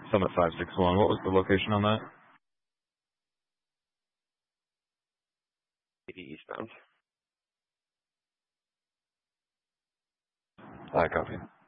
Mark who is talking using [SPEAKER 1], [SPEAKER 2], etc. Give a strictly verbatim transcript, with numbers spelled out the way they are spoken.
[SPEAKER 1] Summit five six one. What was the location on that?
[SPEAKER 2] eighty eastbound.
[SPEAKER 1] I copy.